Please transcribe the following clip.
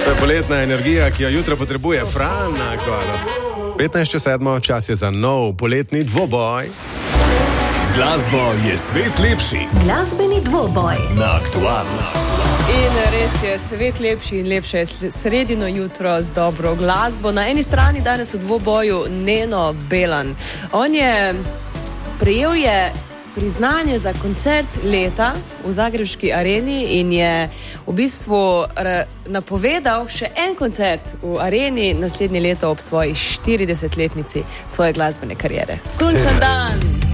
To je poletna energija, ki jo jutro potrebuje Fran na Aktualnem. 15:07, čas je za nov poletni dvoboj. Z glasbo je svet lepši. Glasbeni dvoboj Na Aktualnem. In res je svet lepši in lepše je sredino jutro z dobro glasbo. Na eni strani danes v dvoboju Neno Belan. On je prejel priznanje za koncert leta v zagrebški areni in je v bistvu napovedal še en koncert v areni naslednje leto ob svoji 40-letnici svoje glasbene kariere. Sunčan dan!